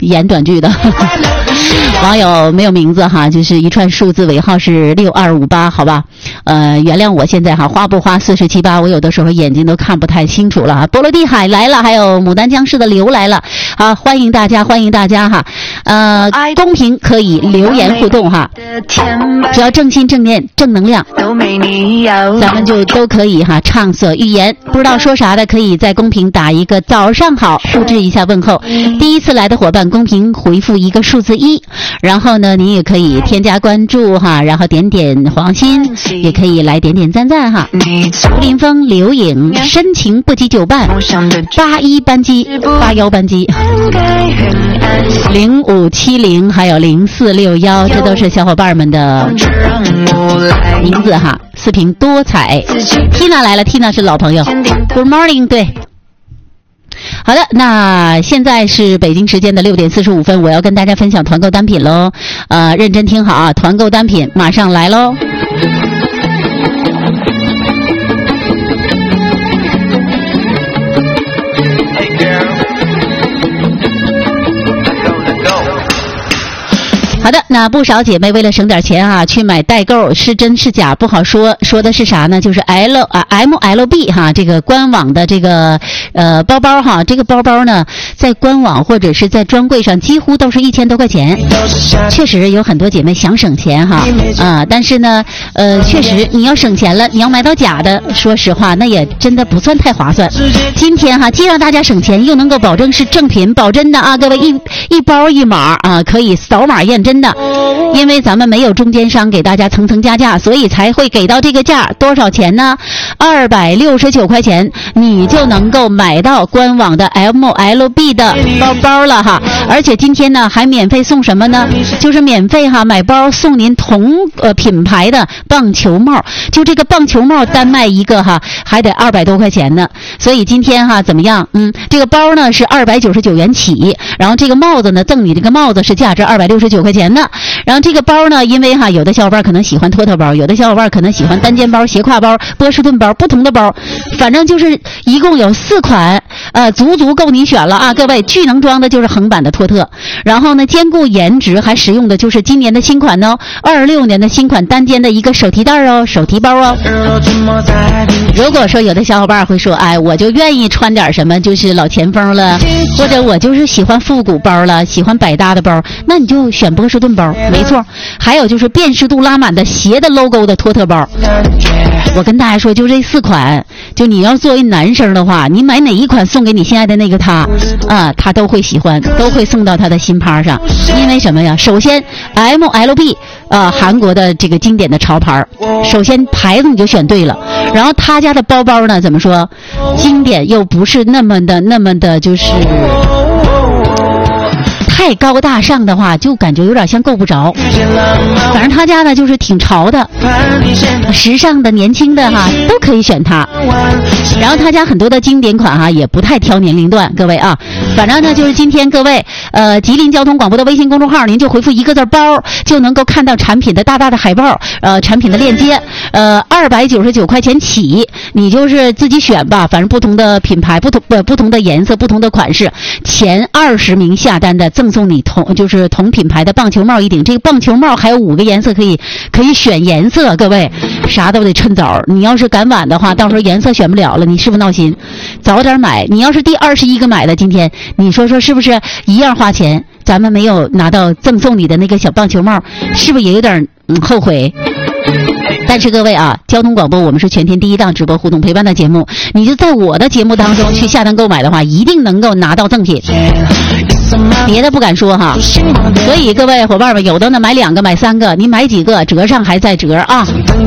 演短剧的。网友没有名字哈，就是一串数字尾号是6258，好吧？原谅我现在哈花不花478，我有的时候眼睛都看不太清楚了哈。波罗的海来了，还有牡丹江市的刘来了，好，欢迎大家哈。公屏可以留言互动哈，只要正心正念正能量，咱们就都可以哈畅所欲言。不知道说啥的，可以在公屏打一个早上好，布置一下问候。第一次来的伙伴，公屏回复一个数字1，然后呢，您也可以添加关注哈，然后点点黄心，也可以来点点赞哈。胡林峰、刘颖、深情不及久伴、81班机、0570，还有0461，这都是小伙伴们的名字哈，四平多彩。Tina 来了 ，Tina 是老朋友。Good morning， 对。好的，那现在是北京时间的6点45分，我要跟大家分享团购单品喽。认真听好啊，团购单品马上来喽。好的，那不少姐妹为了省点钱啊，去买代购，是真是假不好说，说的是啥呢？就是 MLB 哈，这个官网的这个包包哈，这个包包呢，在官网或者是在专柜上几乎都是1000多块钱。确实有很多姐妹想省钱哈，但是呢，确实你要省钱了，你要买到假的，说实话那也真的不算太划算。今天哈，既让大家省钱，又能够保证是正品保真的啊，各位一包一码啊，可以扫码验真的，因为咱们没有中间商给大家层层加价，所以才会给到这个价。多少钱呢？269块钱，你就能够买到官网的 MLB 的包包了哈。而且今天呢，还免费送什么呢？就是免费哈，买包送您同品牌的棒球帽，就这个棒球帽单卖一个哈，还得200多块钱呢。所以今天哈怎么样？这个包呢是299元起，然后这个帽子呢赠你这个帽子是价值269块钱的。然后这个包呢，因为哈有的小伙伴可能喜欢托特包，有的小伙伴可能喜欢单肩包、斜挎包、波士顿包，不同的包，反正就是一共有4款，足够您选了啊！各位，巨能装的就是横版的托特，然后呢兼顾颜值，还使用的就是今年的新款哦，26年的新款单肩的一个手提袋哦，手提包哦。如果说有的小伙伴会说，哎，我就愿意穿点什么，就是老前锋了，或者我就是喜欢复古包了，喜欢百搭的包，那你就选波士顿包，没错。还有就是辨识度拉满的斜的 logo 的托特包。我跟大家说，就这4款，就你要作为男生的话，你买哪一款送给你心爱的那个他他都会喜欢，都会送到他的心趴上。因为什么呀？首先 MLB 韩国的这个经典的潮牌，首先牌子你就选对了，然后他家的包包呢，怎么说？经典又不是那么的就是太高大上的话，就感觉有点像够不着。反正他家呢就是挺潮的、时尚的、年轻的哈，都可以选它。然后他家很多的经典款哈，也不太挑年龄段，各位啊。反正呢就是今天各位吉林交通广播的微信公众号，您就回复一个字包，就能够看到产品的大的海报，产品的链接，299块钱起，你就是自己选吧，反正不同的品牌、不同的颜色、不同的款式，前20名下单的赠送你同品牌的棒球帽一顶。这个棒球帽还有5个颜色可以选颜色，各位啥都得趁早。你要是赶晚的话，到时候颜色选不了了，你是不是闹心？早点买。你要是第21个买的，今天你说是不是一样花钱？咱们没有拿到赠送你的那个小棒球帽，是不是也有点后悔？但是各位啊，交通广播我们是全天第一档直播互动陪伴的节目，你就在我的节目当中去下单购买的话，一定能够拿到赠品。别的不敢说哈，所以各位伙伴们，有的呢买2个买3个，你买几个折上还在折啊。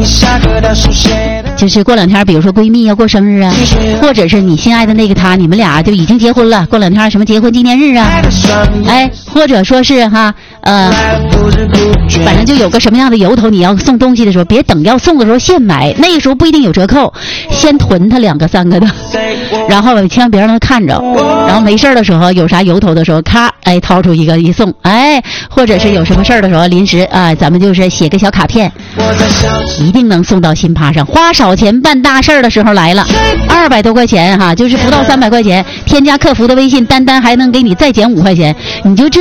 就是过2天，比如说闺蜜要过生日啊，或者是你心爱的那个他，你们俩就已经结婚了，过2天什么结婚纪念日啊，哎，或者说是哈反正就有个什么样的由头，你要送东西的时候，别等要送的时候现买，那个时候不一定有折扣，先囤它2个3个的，然后千万别让他看着，然后没事的时候有啥由头的时候，咔，哎，掏出一个一送，哎，或者是有什么事的时候，临时咱们就是写个小卡片，一定能送到心趴上。花少钱办大事的时候来了，200多块钱哈，就是不到300块钱，添加客服的微信，单还能给你再减5块钱，你就这